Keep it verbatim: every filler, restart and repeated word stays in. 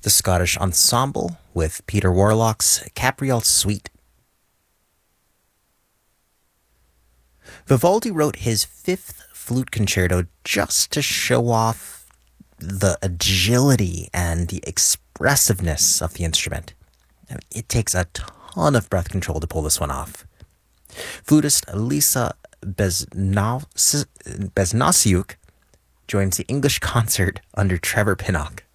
the Scottish Ensemble with Peter Warlock's Capriole Suite. Vivaldi wrote his fifth flute concerto just to show off the agility and the expressiveness of the instrument. It takes a ton of breath control to pull this one off. Flutist Lisa Besnasiuk joins the English concert under Trevor Pinnock.